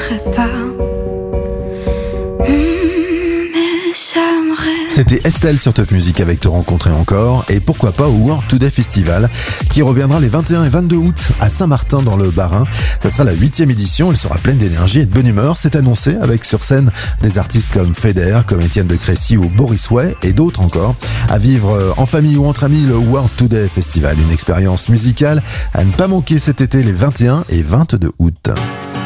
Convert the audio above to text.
reconnaîtrais pas. Mais j'aimerais. C'était Estelle sur Top Music avec Te rencontrer encore, et pourquoi pas au World Today Festival qui reviendra les 21 et 22 août à Saint-Martin dans le Bas-Rhin. Ça sera la 8e édition, elle sera pleine d'énergie et de bonne humeur, c'est annoncé, avec sur scène des artistes comme Feder, comme Étienne de Crécy ou Boris Way et d'autres encore. À vivre en famille ou entre amis, le World Today Festival, une expérience musicale à ne pas manquer cet été les 21 et 22 août.